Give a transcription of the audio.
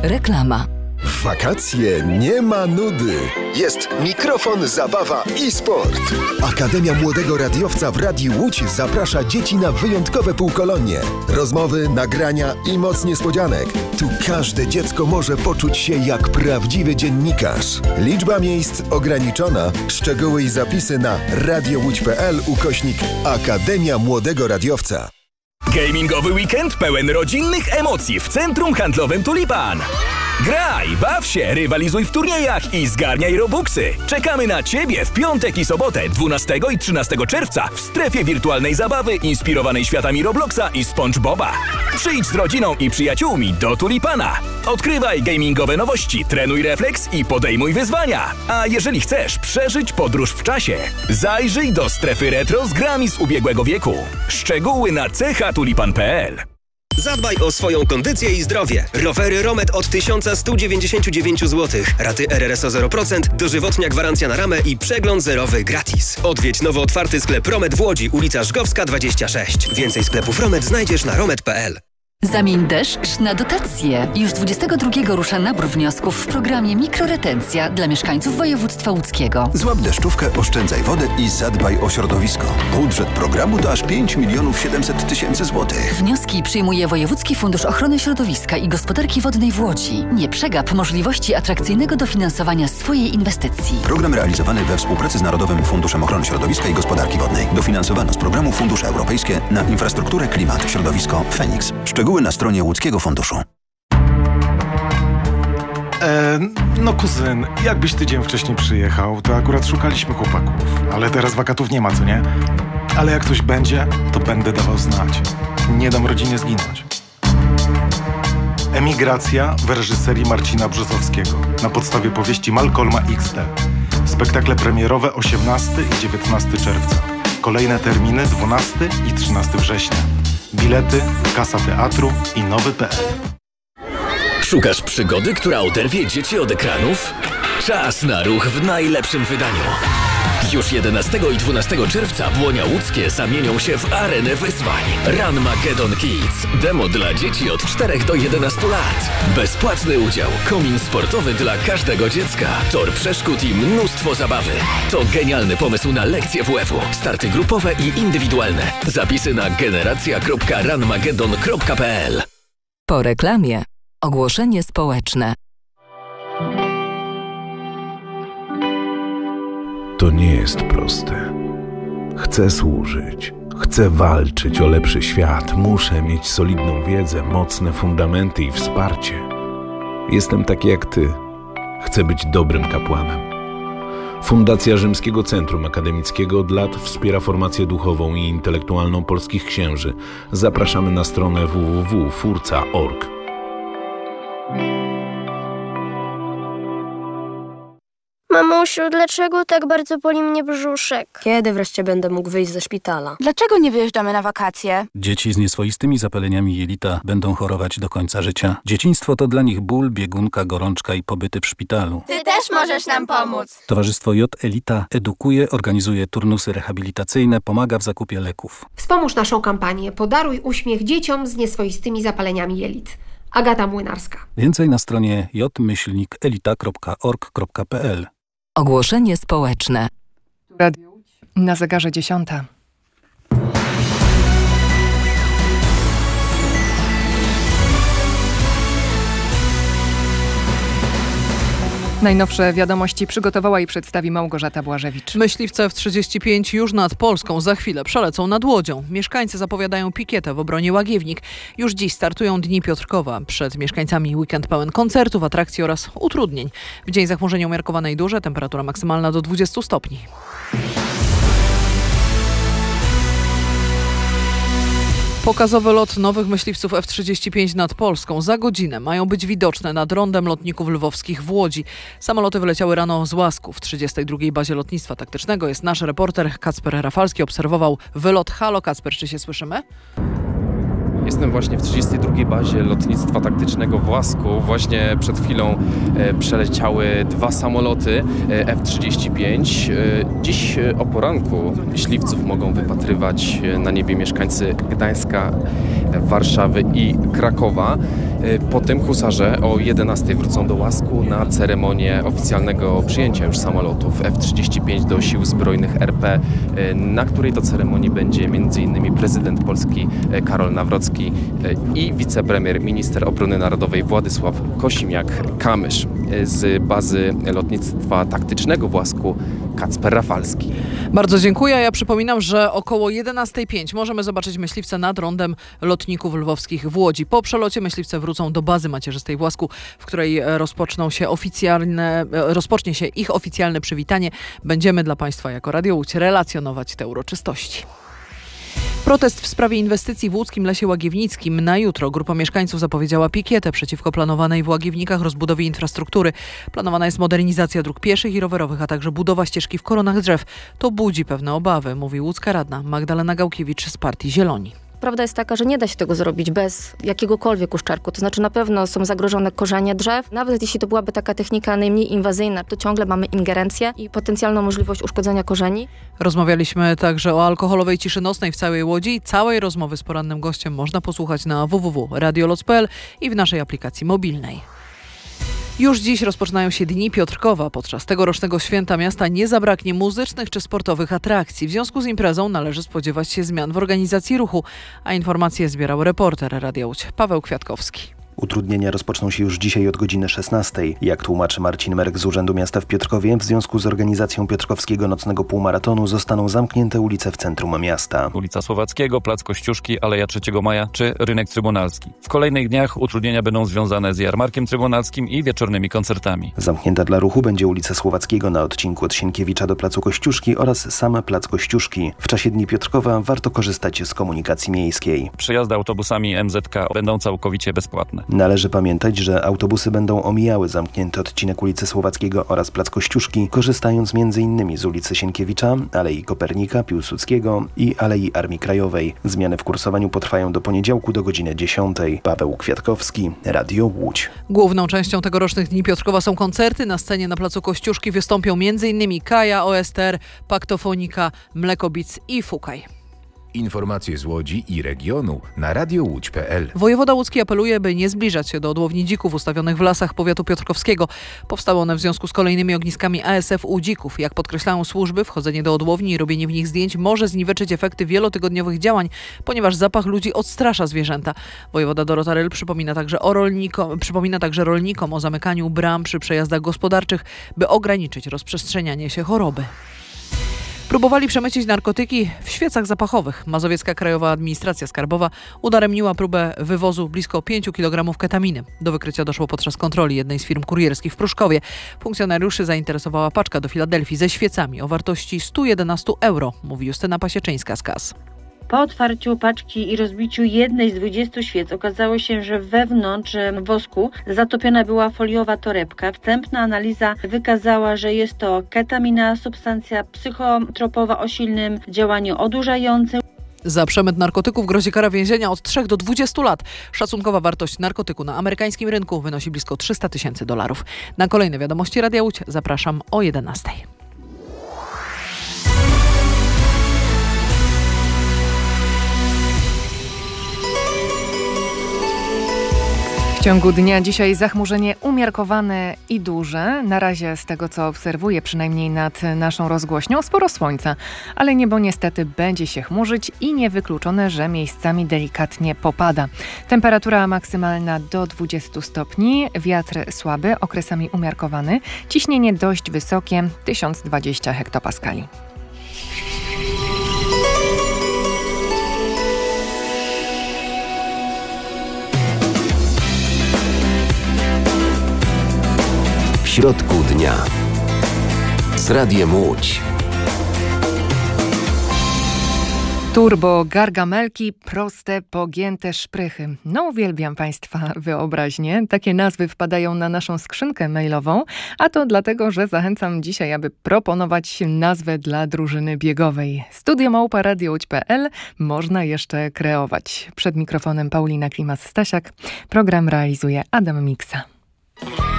Reklama. W wakacje nie ma nudy. Jest mikrofon, zabawa i sport. Akademia Młodego Radiowca w Radiu Łódź zaprasza dzieci na wyjątkowe półkolonie. Rozmowy, nagrania i moc niespodzianek. Tu każde dziecko może poczuć się jak prawdziwy dziennikarz. Liczba miejsc ograniczona. Szczegóły i zapisy na radiowódź.pl/Akademia Młodego Radiowca. Gamingowy weekend pełen rodzinnych emocji w Centrum Handlowym Tulipan. Graj, baw się, rywalizuj w turniejach i zgarniaj robuxy. Czekamy na Ciebie w piątek i sobotę 12 i 13 czerwca w strefie wirtualnej zabawy inspirowanej światami Robloxa i SpongeBoba. Przyjdź z rodziną i przyjaciółmi do Tulipana. Odkrywaj gamingowe nowości, trenuj refleks i podejmuj wyzwania. A jeżeli chcesz przeżyć podróż w czasie, zajrzyj do strefy retro z grami z ubiegłego wieku. Szczegóły na chatulipan.pl. Zadbaj o swoją kondycję i zdrowie. Rowery Romet od 1199 zł. Raty RRSO 0%, dożywotnia gwarancja na ramę i przegląd zerowy gratis. Odwiedź nowo otwarty sklep Romet w Łodzi, ulica Żgowska 26. Więcej sklepów Romet znajdziesz na romet.pl. Zamień deszcz na dotacje. Już 22 rusza nabór wniosków w programie Mikroretencja dla mieszkańców województwa łódzkiego. Złap deszczówkę, oszczędzaj wodę i zadbaj o środowisko. Budżet programu to aż 5 700 000 złotych. Wnioski przyjmuje Wojewódzki Fundusz Ochrony Środowiska i Gospodarki Wodnej w Łodzi. Nie przegap możliwości atrakcyjnego dofinansowania swojej inwestycji. Program realizowany we współpracy z Narodowym Funduszem Ochrony Środowiska i Gospodarki Wodnej. Dofinansowano z programu Fundusze Europejskie na infrastrukturę, klimat, środowisko, Feniks. Szczegóły na stronie Łódzkiego Funduszu. No kuzyn, jakbyś tydzień wcześniej przyjechał, to akurat szukaliśmy chłopaków. Ale teraz wakatów nie ma, co nie? Ale jak coś będzie, to będę dawał znać. Nie dam rodzinie zginąć. Emigracja w reżyserii Marcina Brzozowskiego na podstawie powieści Malcolma XD. Spektakle premierowe 18 i 19 czerwca. Kolejne terminy 12 i 13 września. Bilety, kasa teatru i nowy.pl. Szukasz przygody, która oderwie dzieci od ekranów? Czas na ruch w najlepszym wydaniu. Już 11 i 12 czerwca Błonia Łódzkie zamienią się w arenę wyzwań. Ranmageddon Kids. Demo dla dzieci od 4 do 11 lat. Bezpłatny udział. Komin sportowy dla każdego dziecka. Tor przeszkód i mnóstwo zabawy. To genialny pomysł na lekcje WF-u. Starty grupowe i indywidualne. Zapisy na generacja.ranmageddon.pl. Po reklamie. Ogłoszenie społeczne. To nie jest proste. Chcę służyć, chcę walczyć o lepszy świat, muszę mieć solidną wiedzę, mocne fundamenty i wsparcie. Jestem taki jak ty. Chcę być dobrym kapłanem. Fundacja Rzymskiego Centrum Akademickiego od lat wspiera formację duchową i intelektualną polskich księży. Zapraszamy na stronę www.furca.org. Mamusiu, dlaczego tak bardzo boli mnie brzuszek? Kiedy wreszcie będę mógł wyjść ze szpitala? Dlaczego nie wyjeżdżamy na wakacje? Dzieci z nieswoistymi zapaleniami jelita będą chorować do końca życia. Dzieciństwo to dla nich ból, biegunka, gorączka i pobyty w szpitalu. Ty też możesz nam pomóc. Towarzystwo J Elita edukuje, organizuje turnusy rehabilitacyjne, pomaga w zakupie leków. Wspomóż naszą kampanię Podaruj uśmiech dzieciom z nieswoistymi zapaleniami jelit. Agata Młynarska. Więcej na stronie j-elita.org.pl. Ogłoszenie społeczne. Na zegarze 10. Najnowsze wiadomości przygotowała i przedstawi Małgorzata Błażewicz. Myśliwce F-35 już nad Polską za chwilę przelecą nad Łodzią. Mieszkańcy zapowiadają pikietę w obronie Łagiewnik. Już dziś startują Dni Piotrkowa. Przed mieszkańcami weekend pełen koncertów, atrakcji oraz utrudnień. W dzień zachmurzenia umiarkowane i duże, temperatura maksymalna do 20 stopni. Pokazowy lot nowych myśliwców F-35 nad Polską. Za godzinę mają być widoczne nad rondem lotników lwowskich w Łodzi. Samoloty wyleciały rano z Łasku. W 32. bazie lotnictwa taktycznego jest nasz reporter Kacper Rafalski. Obserwował wylot. Halo Kacper, czy się słyszymy? Jestem właśnie w 32. bazie lotnictwa taktycznego w Łasku. Właśnie przed chwilą przeleciały 2 samoloty F-35. Dziś o poranku myśliwców mogą wypatrywać na niebie mieszkańcy Gdańska, Warszawy i Krakowa. Po tym husarze o 11 wrócą do Łasku na ceremonię oficjalnego przyjęcia już samolotów F-35 do Sił Zbrojnych RP, na której to ceremonii będzie m.in. prezydent Polski Karol Nawrocki i wicepremier, minister obrony narodowej Władysław Kosiniak-Kamysz. Z bazy lotnictwa taktycznego w Łasku Kacper Rafalski. Bardzo dziękuję. Ja przypominam, że około 11:05 możemy zobaczyć myśliwce nad rondem lotników lwowskich w Łodzi. Po przelocie myśliwce wrócą do bazy macierzystej w Łasku, w której rozpocznie się ich oficjalne przywitanie. Będziemy dla Państwa jako Radio Łódź relacjonować te uroczystości. Protest w sprawie inwestycji w łódzkim Lesie Łagiewnickim. Na jutro grupa mieszkańców zapowiedziała pikietę przeciwko planowanej w Łagiewnikach rozbudowie infrastruktury. Planowana jest modernizacja dróg pieszych i rowerowych, a także budowa ścieżki w koronach drzew. To budzi pewne obawy, mówi łódzka radna Magdalena Gałkiewicz z partii Zieloni. Prawda jest taka, że nie da się tego zrobić bez jakiegokolwiek uszczerbku. To znaczy na pewno są zagrożone korzenie drzew. Nawet jeśli to byłaby taka technika najmniej inwazyjna, to ciągle mamy ingerencję i potencjalną możliwość uszkodzenia korzeni. Rozmawialiśmy także o alkoholowej ciszy nocnej w całej Łodzi. Całej rozmowy z porannym gościem można posłuchać na www.radioloc.pl i w naszej aplikacji mobilnej. Już dziś rozpoczynają się Dni Piotrkowa. Podczas tegorocznego święta miasta nie zabraknie muzycznych czy sportowych atrakcji. W związku z imprezą należy spodziewać się zmian w organizacji ruchu, a informacje zbierał reporter Radia Łódź Paweł Kwiatkowski. Utrudnienia rozpoczną się już dzisiaj od godziny 16. Jak tłumaczy Marcin Merk z Urzędu Miasta w Piotrkowie, w związku z organizacją piotrkowskiego nocnego półmaratonu zostaną zamknięte ulice w centrum miasta. Ulica Słowackiego, Plac Kościuszki, Aleja 3 Maja czy Rynek Trybunalski. W kolejnych dniach utrudnienia będą związane z Jarmarkiem Trybunalskim i wieczornymi koncertami. Zamknięta dla ruchu będzie ulica Słowackiego na odcinku od Sienkiewicza do Placu Kościuszki oraz sam Plac Kościuszki. W czasie Dni Piotrkowa warto korzystać z komunikacji miejskiej. Przejazdy autobusami MZK będą całkowicie bezpłatne. Należy pamiętać, że autobusy będą omijały zamknięty odcinek ulicy Słowackiego oraz Plac Kościuszki, korzystając m.in. z ulicy Sienkiewicza, Alei Kopernika, Piłsudskiego i Alei Armii Krajowej. Zmiany w kursowaniu potrwają do poniedziałku do godziny 10. Paweł Kwiatkowski, Radio Łódź. Główną częścią tegorocznych Dni Piotrkowa są koncerty. Na scenie na Placu Kościuszki wystąpią m.in. Kaja, OSTR, Paktofonika, Mlekobic i Fukaj. Informacje z Łodzi i regionu na radiowódź.pl. Wojewoda łódzki apeluje, by nie zbliżać się do odłowni dzików ustawionych w lasach powiatu piotrkowskiego. Powstały one w związku z kolejnymi ogniskami ASF u dzików. Jak podkreślają służby, wchodzenie do odłowni i robienie w nich zdjęć może zniweczyć efekty wielotygodniowych działań, ponieważ zapach ludzi odstrasza zwierzęta. Wojewoda Dorota Ryl przypomina także rolnikom o zamykaniu bram przy przejazdach gospodarczych, by ograniczyć rozprzestrzenianie się choroby. Próbowali przemycić narkotyki w świecach zapachowych. Mazowiecka Krajowa Administracja Skarbowa udaremniła próbę wywozu blisko 5 kg ketaminy. Do wykrycia doszło podczas kontroli jednej z firm kurierskich w Pruszkowie. Funkcjonariuszy zainteresowała paczka do Filadelfii ze świecami o wartości 111 euro, mówi Justyna Pasieczyńska z KAS. Po otwarciu paczki i rozbiciu jednej z 20 świec okazało się, że wewnątrz wosku zatopiona była foliowa torebka. Wstępna analiza wykazała, że jest to ketamina, substancja psychotropowa o silnym działaniu odurzającym. Za przemyt narkotyków grozi kara więzienia od 3 do 20 lat. Szacunkowa wartość narkotyku na amerykańskim rynku wynosi blisko $300 000. Na kolejne wiadomości Radia Łódź zapraszam o 11. W ciągu dnia dzisiaj zachmurzenie umiarkowane i duże. Na razie z tego, co obserwuję, przynajmniej nad naszą rozgłośnią, sporo słońca. Ale niebo niestety będzie się chmurzyć i niewykluczone, że miejscami delikatnie popada. Temperatura maksymalna do 20 stopni, wiatr słaby, okresami umiarkowany, ciśnienie dość wysokie, 1020 hektopaskali. W środku dnia z Radiem Łódź. Turbo, gargamelki, proste, pogięte szprychy. No uwielbiam Państwa wyobraźnię. Takie nazwy wpadają na naszą skrzynkę mailową, a to dlatego, że zachęcam dzisiaj, aby proponować nazwę dla drużyny biegowej. studio@radiołódź.pl można jeszcze kreować. Przed mikrofonem Paulina Klimas-Stasiak. Program realizuje Adam Miksa.